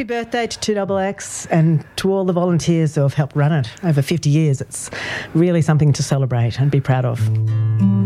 happy birthday to 2XX and to all the volunteers who have helped run it over 50 years. It's really something to celebrate and be proud of.